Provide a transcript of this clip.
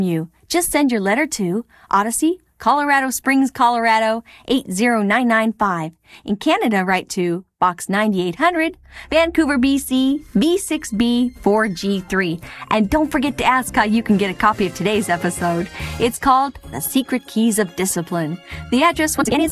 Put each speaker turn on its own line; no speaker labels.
you. Just send your letter to Odyssey, Colorado Springs, Colorado 80995. In Canada, write to Box 9800, Vancouver, BC, B6B 4G3. And don't forget to ask how you can get a copy of today's episode. It's called The Secret Keys of Discipline. The address once again is